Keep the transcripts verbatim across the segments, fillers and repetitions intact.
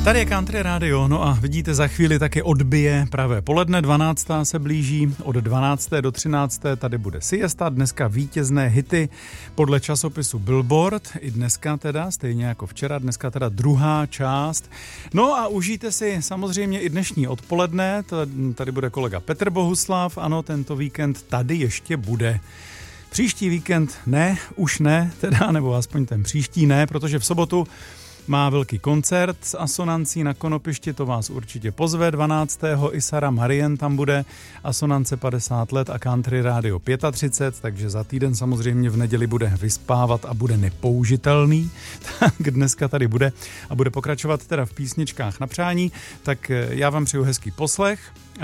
Tady je Country Radio, no a vidíte, za chvíli taky odbije pravé poledne, dvanáctá se blíží, od dvanácté do třinácté tady bude siesta, dneska vítězné hity podle časopisu Billboard, i dneska teda, stejně jako včera, dneska teda druhá část. No a užijte si samozřejmě i dnešní odpoledne, tady bude kolega Petr Bohuslav, ano, tento víkend tady ještě bude. Příští víkend ne, už ne, teda, nebo aspoň ten příští ne, protože v sobotu má velký koncert s Asonancí na Konopišti, to vás určitě pozve. dvanáctého i Sara Marien tam bude, Asonance padesát let a Country Radio třicet pět, takže za týden samozřejmě v neděli bude vyspávat a bude nepoužitelný. Tak dneska tady bude a bude pokračovat teda v písničkách na přání. Tak já vám přeju hezký poslech.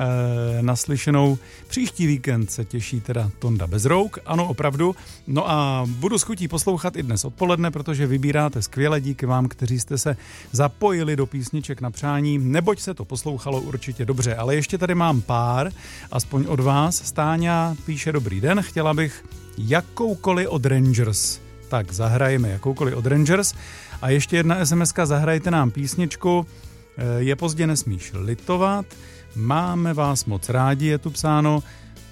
E, naslyšenou příští víkend se těší teda Tonda Bezrouk, ano opravdu, no a budu s chutí poslouchat i dnes odpoledne, protože vybíráte skvěle, díky vám, kteří jste se zapojili do písniček na přání, neboť se to poslouchalo určitě dobře, ale ještě tady mám pár, aspoň od vás. Stáňa píše: dobrý den, chtěla bych jakoukoliv od Rangers, tak zahrajeme jakoukoliv od Rangers a ještě jedna es em eska, zahrajte nám písničku Je pozdě, nesmíš litovat. Máme vás moc rádi, je tu psáno,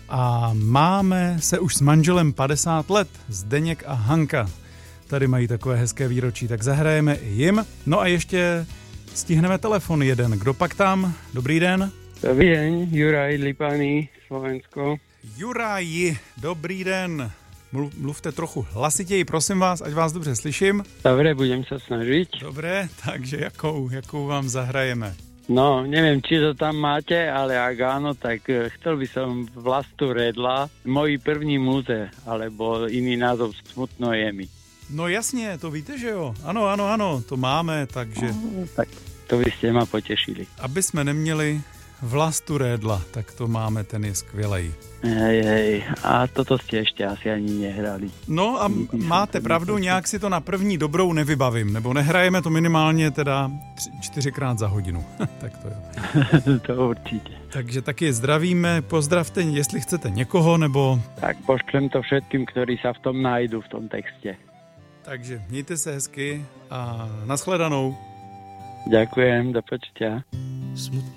a máme se už s manželem padesát let, Zdeněk a Hanka. Tady mají takové hezké výročí, tak zahrajeme i jim. No a ještě stihneme telefon jeden. Kdo pak tam? Dobrý den. Dobrý den, Juraj Lipany, Slovensko. Juraj, dobrý den. Mluvte trochu hlasitěji, prosím vás, ať vás dobře slyším. Dobre, budem sa snažiť. Dobre, takže jakou, jakou vám zahrajeme? No, neviem, či to tam máte, ale ak áno, tak chcel by som Vlastu Redla, Moji první muze, alebo iný názov Smutno je mi. No jasně, to víte, že jo? Ano, ano, ano, to máme, takže... No, tak to by ste ma potešili. Aby jsme neměli Vlastu Redla, tak to máme, ten je skvělej. Hej, hej, a toto ste ešte asi ani nehrali. No a máte pravdu, nějak si to na první dobrou nevybavím, nebo nehrajeme to minimálně teda tři, čtyřikrát za hodinu. Tak to jo. To určitě. Takže taky zdravíme, pozdravte, jestli chcete někoho, nebo... Tak pošlem to všetkým, ktorí sa v tom nájdu, v tom texte. Takže mějte se hezky a nashledanou. Ďakujem, do počutia. Smutno